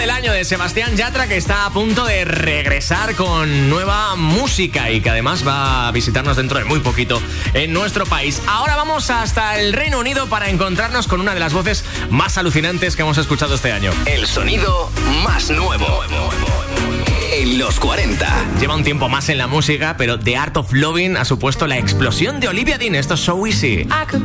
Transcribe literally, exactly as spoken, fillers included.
del año de Sebastián Yatra, que está a punto de regresar con nueva música y que además va a visitarnos dentro de muy poquito en nuestro país. Ahora vamos hasta el Reino Unido para encontrarnos con una de las voces más alucinantes que hemos escuchado este año. El sonido más nuevo en los cuarenta. Lleva un tiempo más en la música, pero The Art of Loving ha supuesto la explosión de Olivia Dean. Esto es So Easy.